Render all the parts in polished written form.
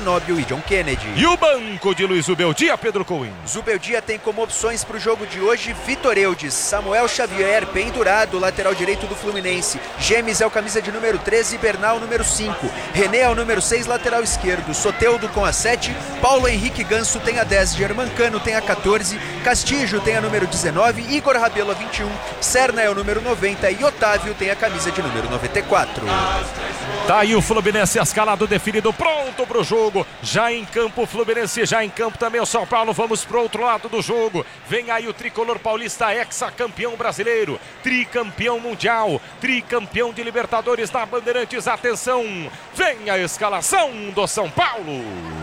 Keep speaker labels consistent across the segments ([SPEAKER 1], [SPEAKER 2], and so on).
[SPEAKER 1] Zenóbio e John Kennedy.
[SPEAKER 2] E o banco de Luiz Zubeldia, Pedro Cohen?
[SPEAKER 1] Zubeldia tem como opções para o jogo de hoje Vitor Eudes, Samuel Xavier, pendurado, lateral direito do Fluminense. Gemes é o camisa de número 13, Bernal número 5. René é o número 6, lateral esquerdo. Soteudo com a 7, Paulo Henrique Ganso tem a 10, Germancano tem a 14, Castillo tem a número 19, Igor Rabelo a 21, Serna é o número 90 e Otávio tem a camisa de número 94.
[SPEAKER 2] Tá aí o Fluminense escalado, definido, pronto pro jogo. Já em campo o Fluminense, já em campo também o São Paulo. Vamos pro outro lado do jogo. Vem aí o tricolor paulista, ex-campeão brasileiro, tricampeão mundial, tricampeão de Libertadores da Bandeirantes. Atenção, vem a escalação do São Paulo.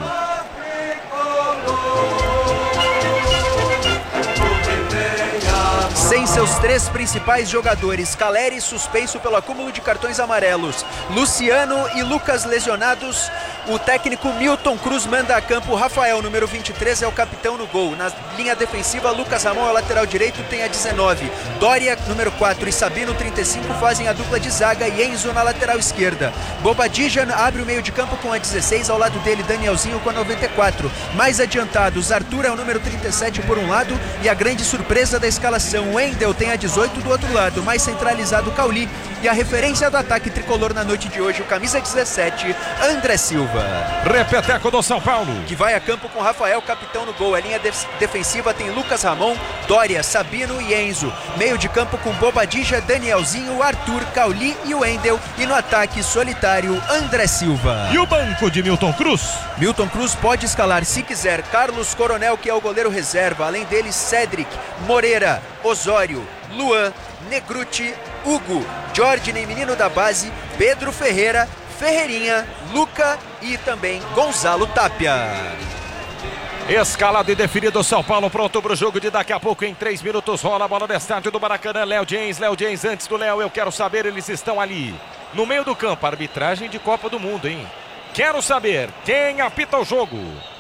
[SPEAKER 1] Sem seus 3 principais jogadores, Caleri suspenso pelo acúmulo de cartões amarelos, Luciano e Lucas lesionados, o técnico Milton Cruz manda a campo Rafael, número 23, é o capitão no gol. Na linha defensiva, Lucas Ramon é o lateral direito, tem a 19. Dória, número 4, e Sabino, 35, fazem a dupla de zaga e Enzo na lateral esquerda. Bobadilla abre o meio de campo com a 16, ao lado dele Danielzinho com a 94. Mais adiantados, Arthur é o número 37 por um lado e a grande surpresa da escalação, Wendel tem a 18 do outro lado, mais centralizado Cauli e a referência do ataque tricolor na noite de hoje, o camisa 17, André Silva.
[SPEAKER 2] Repeteco do São Paulo,
[SPEAKER 1] que vai a campo com Rafael, capitão no gol. A linha defensiva tem Lucas Ramon, Dória, Sabino e Enzo. Meio de campo com Bobadilla, Danielzinho, Arthur, Cauli e Wendel. E no ataque solitário, André Silva.
[SPEAKER 2] E o banco de Milton Cruz?
[SPEAKER 1] Milton Cruz pode escalar, se quiser, Carlos Coronel, que é o goleiro reserva. Além dele, Cedric, Moreira, Osório, Luan, Negruti, Hugo, Jorginho, menino da base, Pedro Ferreira, Ferreirinha, Luca e também Gonzalo Tapia.
[SPEAKER 2] Escalado e definido o São Paulo, pronto para o jogo de daqui a pouco. Em 3 minutos rola a bola no estádio do Maracanã. Léo James, antes do Léo, eu quero saber, eles estão ali no meio do campo, arbitragem de Copa do Mundo, hein? Quero saber quem apita o jogo.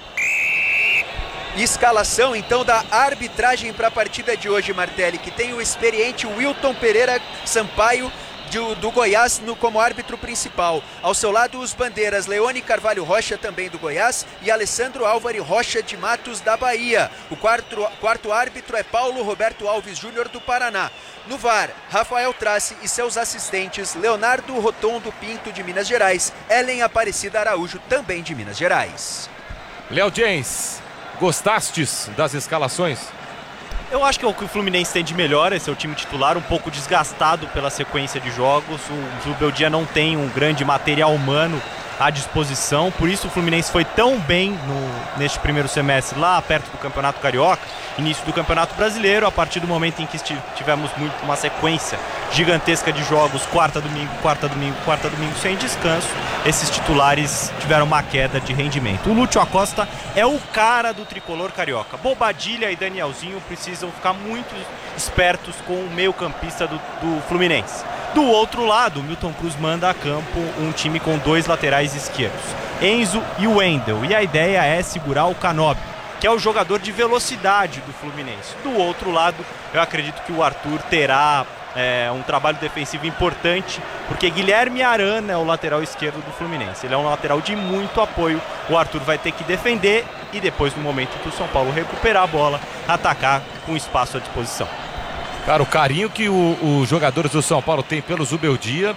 [SPEAKER 1] Escalação então da arbitragem para a partida de hoje, Martelli, que tem o experiente Wilton Pereira Sampaio do Goiás como árbitro principal. Ao seu lado, os bandeiras Leone Carvalho Rocha, também do Goiás, e Alessandro Álvaro Rocha de Matos, da Bahia. O quarto árbitro é Paulo Roberto Alves Júnior, do Paraná. No VAR, Rafael Trace e seus assistentes Leonardo Rotondo Pinto, de Minas Gerais, Ellen Aparecida Araújo, também de Minas Gerais.
[SPEAKER 2] Léo James, gostastes das escalações?
[SPEAKER 3] Eu acho que o que o Fluminense tem de melhor é seu time titular, um pouco desgastado pela sequência de jogos. O Zubeldia não tem um grande material humano à disposição, por isso o Fluminense foi tão bem neste primeiro semestre, lá perto do Campeonato Carioca, início do Campeonato Brasileiro, a partir do momento em que tivemos uma sequência gigantesca de jogos, quarta, domingo, sem descanso, esses titulares tiveram uma queda de rendimento. O Lúcio Acosta é o cara do tricolor carioca. Bobadilla e Danielzinho precisam ficar muito espertos com o meio-campista do Fluminense. Do outro lado, o Milton Cruz manda a campo um time com 2 laterais esquerdos, Enzo e Wendel, e a ideia é segurar o Canóbio, que é o jogador de velocidade do Fluminense. Do outro lado, eu acredito que o Arthur terá um trabalho defensivo importante, porque Guilherme Arana é o lateral esquerdo do Fluminense. Ele é um lateral de muito apoio. O Arthur vai ter que defender e depois, no momento que o São Paulo recuperar a bola, atacar com espaço à disposição.
[SPEAKER 2] Cara, o carinho que os jogadores do São Paulo têm pelo Zubeldia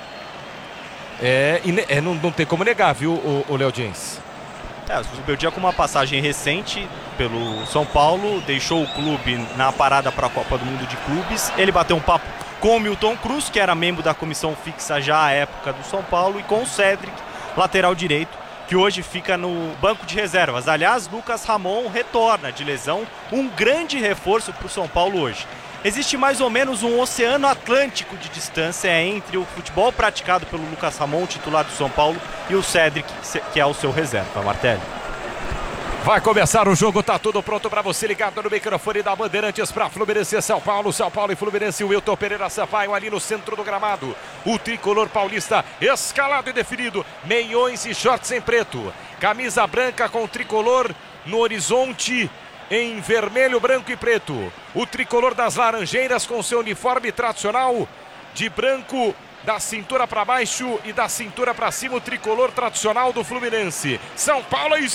[SPEAKER 2] não tem como negar, viu, o Léo James?
[SPEAKER 3] O Zubeldia, com uma passagem recente pelo São Paulo, deixou o clube na parada para a Copa do Mundo de Clubes. Ele bateu um papo com o Milton Cruz, que era membro da comissão fixa já à época do São Paulo, e com o Cedric, lateral direito, que hoje fica no banco de reservas. Aliás, Lucas Ramon retorna de lesão, um grande reforço para o São Paulo hoje. Existe mais ou menos um oceano atlântico de distância entre o futebol praticado pelo Lucas Ramon, titular do São Paulo, e o Cedric, que é o seu reserva, Martelli.
[SPEAKER 2] Vai começar o jogo, tá tudo pronto para você ligado no microfone da Bandeirantes para Fluminense São Paulo e Fluminense. O Wilton Pereira Sampaio ali no centro do gramado. O tricolor paulista escalado e definido, meiões e shorts em preto, camisa branca com tricolor no horizonte em vermelho, branco e preto. O tricolor das Laranjeiras com seu uniforme tradicional de branco da cintura para baixo e da cintura para cima, o tricolor tradicional do Fluminense. São Paulo